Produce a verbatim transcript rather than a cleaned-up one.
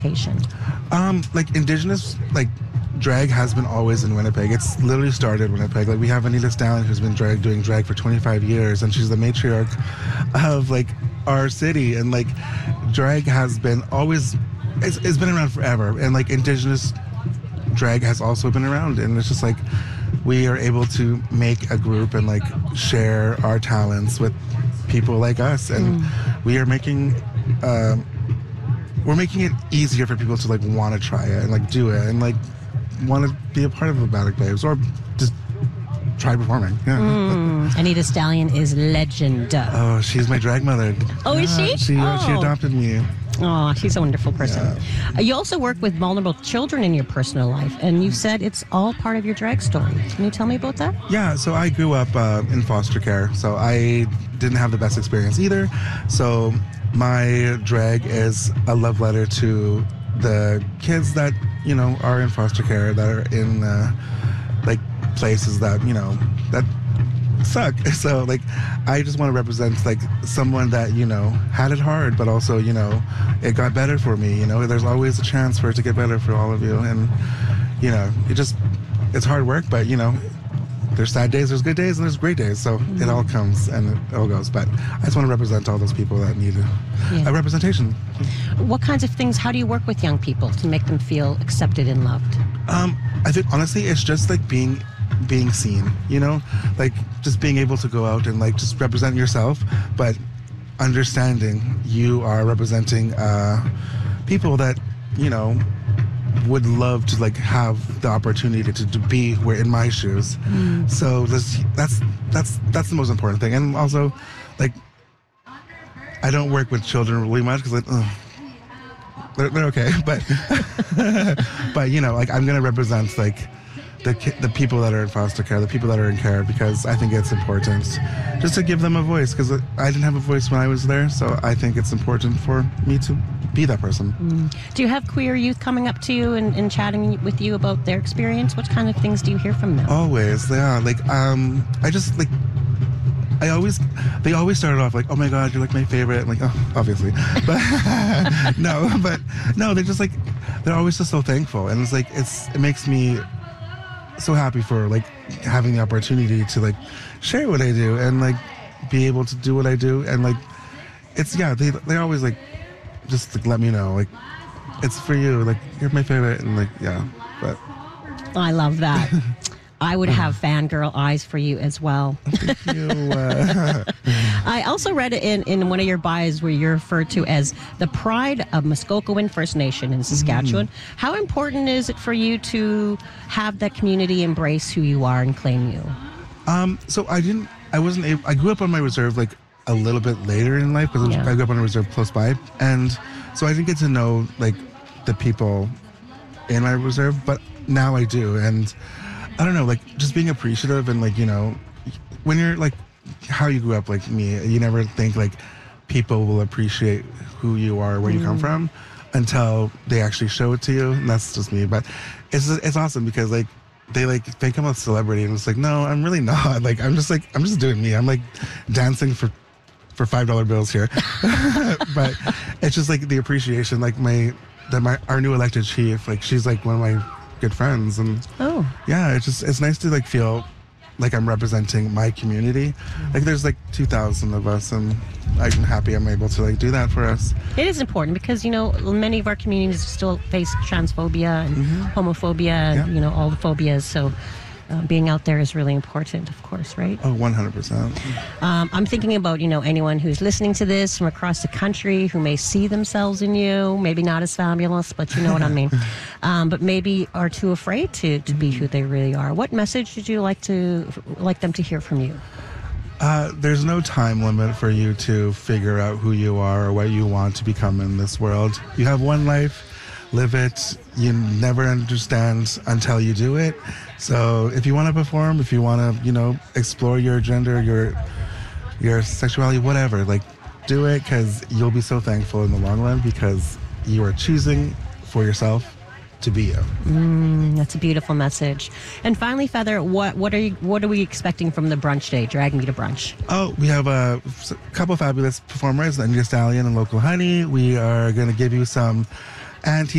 representation? Um, like indigenous, like drag has been always in Winnipeg. It's literally started in Winnipeg. Like we have Anita Stallion who's been drag doing drag for twenty-five years, and she's the matriarch of like our city. And like drag has been always, it's, it's been around forever. And like indigenous drag has also been around, and it's just like we are able to make a group and like share our talents with people like us, and mm. we are making. Um, We're making it easier for people to like want to try it and like do it and like want to be a part of Abatic Babes or just try performing. Yeah. Mm. Anita Stallion is legend. Oh, she's my drag mother. Oh, yeah, is she? She, oh. uh, she adopted me. Oh, she's a wonderful person. Yeah. Uh, you also work with vulnerable children in your personal life, and you said it's all part of your drag story. Can you tell me about that? Yeah, so I grew up uh, in foster care, so I didn't have the best experience either. So my drag is a love letter to the kids that, you know, are in foster care, that are in, uh, like, places that, you know, that suck. So, like, I just want to represent, like, someone that, you know, had it hard, but also, you know, it got better for me, you know? There's always a chance for it to get better for all of you. And, you know, it just, it's hard work, but, you know, there's sad days, there's good days, and there's great days. So mm-hmm. it all comes and it all goes. But I just want to represent all those people that need a, yeah. a representation. What kinds of things, how do you work with young people to make them feel accepted and loved? Um, I think, honestly, it's just like being being seen, you know? Like, just being able to go out and, like, just represent yourself, but understanding you are representing uh, people that, you know, would love to like have the opportunity to, to be where in my shoes. Mm. So this, that's that's that's the most important thing. And also, like, I don't work with children really much because like, ugh, they're, they're okay, but but you know, like I'm gonna represent like the the people that are in foster care, the people that are in care, because I think it's important just to give them a voice, because I didn't have a voice when I was there, so I think it's important for me to be that person. Mm. Do you have queer youth coming up to you and, and chatting with you about their experience? What kind of things do you hear from them? Always, yeah. Like, um, I just like, I always, they always started off like, oh my God, you're like my favorite. I'm like, oh, obviously, but no, but no, they're just like, they're always just so thankful, and it's like, it's it makes me so happy for like having the opportunity to like share what I do and like be able to do what I do, and like, it's yeah, they they always like. Just like, let me know, like, it's for you, like, you're my favorite, and like, yeah, but I love that. I would have fangirl eyes for you as well. Thank you. Uh, I also read it in, in one of your bios where you're referred to as the pride of Muskogewan First Nation in Saskatchewan. Mm-hmm. How important is it for you to have that community embrace who you are and claim you? Um, so I didn't, I wasn't able, I grew up on my reserve, like, a little bit later in life, because yeah. I grew up on a reserve close by, and so I didn't get to know like the people in my reserve, but now I do, and I don't know, like just being appreciative, and like, you know, when you're like how you grew up, like me, you never think like people will appreciate who you are, where mm. you come from, until they actually show it to you, and that's just me. But it's it's awesome because like they like think I'm a celebrity, and it's like, no, I'm really not. Like I'm just like I'm just doing me. I'm like dancing for for five dollar bills here. But it's just like the appreciation, like my that my our new elected chief, like she's like one of my good friends, and oh yeah, it's just it's nice to like feel like I'm representing my community. Like there's like two thousand of us, and I'm happy I'm able to like do that for us. It is important because, you know, many of our communities still face transphobia and mm-hmm. homophobia and, yeah. you know, all the phobias. So uh, being out there is really important, of course, right? Oh, one hundred percent. Um, I'm thinking about, you know, anyone who's listening to this from across the country who may see themselves in you, maybe not as fabulous, but you know what I mean. Um, but maybe are too afraid to, to be who they really are. What message would you like to like them to hear from you? Uh, there's no time limit for you to figure out who you are or what you want to become in this world. You have one life, live it. You never understand until you do it. So if you want to perform, if you want to, you know, explore your gender, your your sexuality, whatever, like do it, because you'll be so thankful in the long run because you are choosing for yourself to be you. Mm, that's a beautiful message. And finally, Feather, what what are you what are we expecting from the brunch day? Drag Me to Brunch. Oh, we have a couple fabulous performers, Anita Stallion and Local Honey. We are going to give you some anti